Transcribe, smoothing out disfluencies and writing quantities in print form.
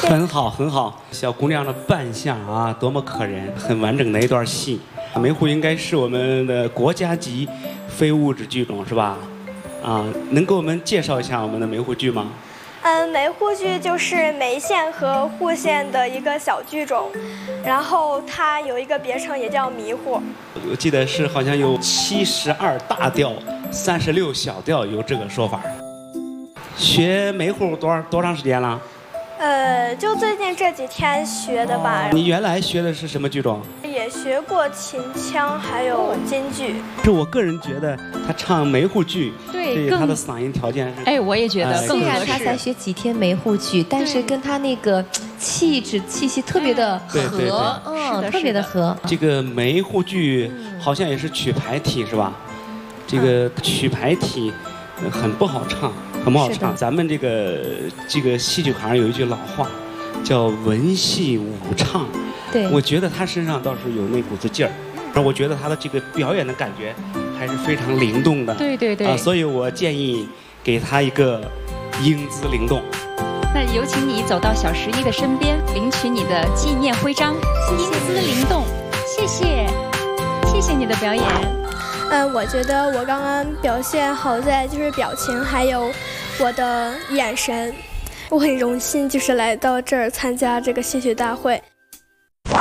很好，很好，小姑娘的扮相啊，多么可人，很完整的一段戏。梅户应该是我们的国家级非物质剧种是吧？啊，能给我们介绍一下我们的梅户剧吗？ 梅户剧就是梅县和户县的一个小剧种，然后它有一个别称也叫迷糊。 我记得是好像有72大调，36小调，有这个说法。学梅户多长时间了？ 就最近这几天学的吧。 你原来学的是什么剧种？ 也学过秦腔，还有京剧。 是我个人觉得他唱梅户剧， 对他的嗓音条件是。 哎，我也觉得更合适。 虽然他才学几天梅户剧，但是跟他那个气质气息特别的合，特别的合。 这个梅户剧好像也是曲牌体是吧？这个曲牌体很不好唱，很不好唱。咱们这个戏曲行有一句老话，叫文戏武唱。 对， 我觉得他身上倒是有那股子劲儿，而我觉得他的这个表演的感觉还是非常灵动的。 对对对。 所以我建议给他一个英姿灵动。 那有请你走到小11的身边，领取你的纪念徽章，英姿灵动。谢谢，谢谢你的表演。 我觉得我刚刚表现好在就是表情，还有我的眼神。我很荣幸就是来到这儿参加这个戏曲大会。